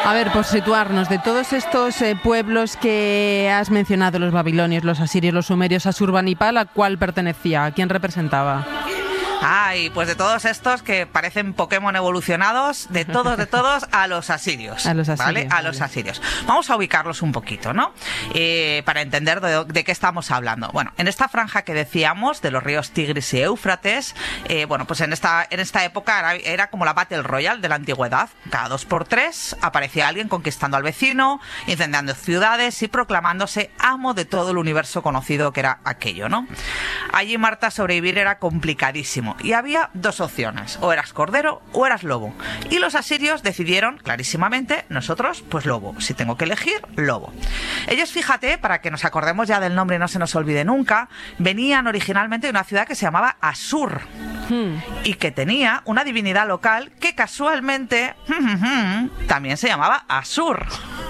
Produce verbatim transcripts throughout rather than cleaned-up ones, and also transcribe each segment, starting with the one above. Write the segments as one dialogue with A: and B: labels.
A: A ver, por situarnos, de todos estos eh, pueblos que has mencionado, los babilonios, los asirios, los sumerios, Asurbanipal, ¿a cuál pertenecía? ¿A quién representaba?
B: Ay, pues de todos estos que parecen Pokémon evolucionados, de todos, de todos, a los asirios.
A: A los asirios.
B: ¿Vale? A los asirios. Vamos a ubicarlos un poquito, ¿no? Eh, para entender de, de qué estamos hablando. Bueno, en esta franja que decíamos, de los ríos Tigris y Éufrates, eh, bueno, pues en esta, en esta época era, era como la Battle Royale de la antigüedad. Cada dos por tres aparecía alguien conquistando al vecino, incendiando ciudades y proclamándose amo de todo el universo conocido que era aquello, ¿no? Allí, Marta, sobrevivir era complicadísimo. Y había dos opciones, o eras cordero o eras lobo. Y los asirios decidieron clarísimamente, nosotros, pues lobo. Si tengo que elegir, lobo. Ellos, fíjate, para que nos acordemos ya del nombre y no se nos olvide nunca, venían originalmente de una ciudad que se llamaba Asur. Hmm. Y que tenía una divinidad local que casualmente también se llamaba Asur.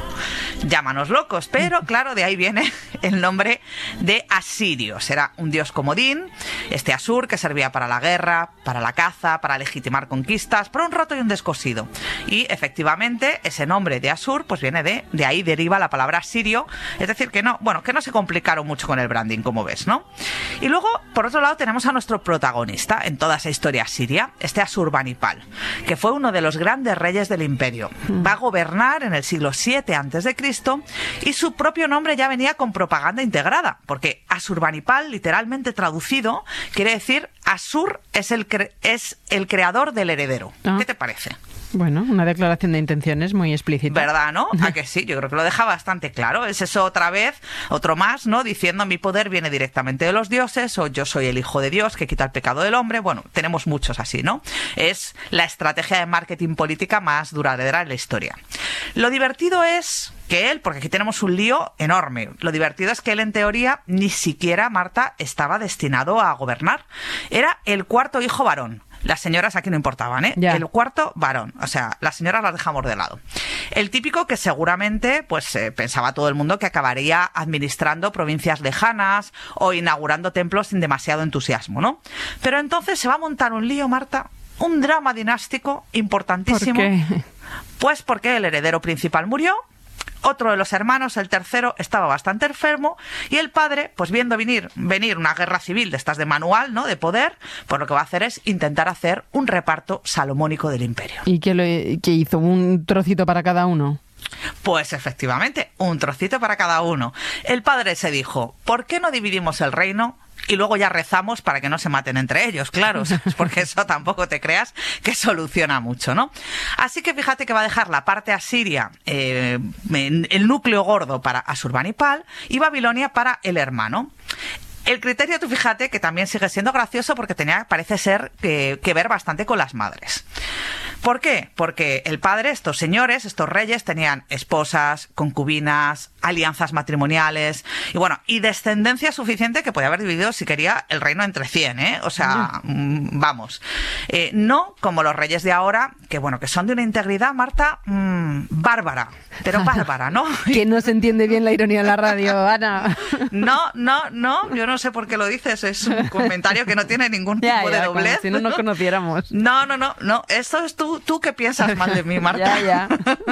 B: Llámanos locos, pero claro, de ahí viene el nombre de asirios. Era un dios comodín, este Asur, que servía para la guerra, para la caza, para legitimar conquistas, por un roto y un descosido. Y efectivamente, ese nombre de Asur, pues viene de, de ahí deriva la palabra asirio, es decir, que no, bueno, que no se complicaron mucho con el branding, como ves, ¿no? Y luego, por otro lado, tenemos a nuestro protagonista en toda esa historia asiria, este Asurbanipal, que fue uno de los grandes reyes del imperio. Va a gobernar en el siglo siete antes de Cristo, y su propio nombre ya venía con propaganda integrada, porque Asurbanipal, literalmente traducido, quiere decir Asur es el, cre- es el creador del heredero. Ah. ¿Qué te parece?
A: Bueno, una declaración de intenciones muy explícita.
B: ¿Verdad, no? ¿A que sí? Yo creo que lo deja bastante claro. Es eso otra vez, otro más, ¿no? Diciendo mi poder viene directamente de los dioses, o yo soy el hijo de Dios que quita el pecado del hombre. Bueno, tenemos muchos así, ¿no? Es la estrategia de marketing política más duradera en la historia. Lo divertido es que él, porque aquí tenemos un lío enorme, lo divertido es que él en teoría ni siquiera, Marta, estaba destinado a gobernar. Era el cuarto hijo varón. Las señoras aquí no importaban, ¿eh? Ya. El cuarto varón. O sea, las señoras las dejamos de lado. El típico que seguramente, pues, eh, pensaba todo el mundo que acabaría administrando provincias lejanas o inaugurando templos sin demasiado entusiasmo, ¿no? Pero entonces se va a montar un lío, Marta, un drama dinástico importantísimo.
A: ¿Por qué?
B: Pues porque el heredero principal murió. Otro de los hermanos, el tercero, estaba bastante enfermo y el padre, pues viendo venir, venir una guerra civil de estas de manual, ¿no? De poder, pues lo que va a hacer es intentar hacer un reparto salomónico del imperio.
A: ¿Y qué, lo, qué hizo? ¿Un trocito para cada uno?
B: Pues efectivamente, un trocito para cada uno. El padre se dijo, ¿por qué no dividimos el reino? Y luego ya rezamos para que no se maten entre ellos, claro, porque eso tampoco te creas que soluciona mucho, ¿no? Así que fíjate que va a dejar la parte asiria, eh, el núcleo gordo para Asurbanipal y Babilonia para el hermano. El criterio, tú fíjate que también sigue siendo gracioso porque tenía, parece ser, que, que ver bastante con las madres. ¿Por qué? Porque el padre, estos señores, estos reyes, tenían esposas, concubinas, alianzas matrimoniales y bueno, y descendencia suficiente que podía haber dividido, si quería, el reino entre cien, ¿eh? O sea, mm, vamos. Eh, no como los reyes de ahora, que bueno, que son de una integridad, Marta, mmm, bárbara, pero bárbara, ¿no?
A: Que no se entiende bien la ironía en la radio, Ana.
B: No, no, no, yo no sé por qué lo dices, es un comentario que no tiene ningún
A: ya,
B: tipo
A: ya,
B: de doblez.
A: Como si no nos conociéramos.
B: No, no, no, no, esto es tú, tú que piensas mal de mí, Marta.
A: Ya, ya.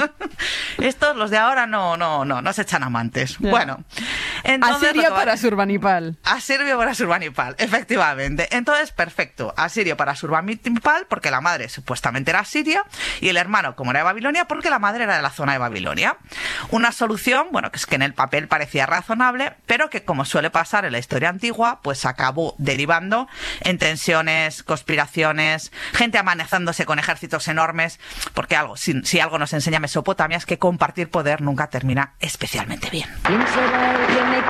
B: Estos, los de ahora, no, no, no, no se echan amantes. Ya. Bueno.
A: Entonces, Asiria va... para Asurbanipal.
B: Asirio para Asurbanipal, efectivamente. Entonces, perfecto. Asirio para Asurbanipal, porque la madre supuestamente era asiria, y el hermano, como era de Babilonia, porque la madre era de la zona de Babilonia. Una solución, bueno, que es que en el papel parecía razonable, pero que, como suele pasar en la historia antigua, pues acabó derivando en tensiones, conspiraciones, gente amenazándose con ejércitos enormes, porque algo, si, si algo nos enseña Mesopotamia es que compartir poder nunca termina especialmente bien.
C: ¿Quién será el que me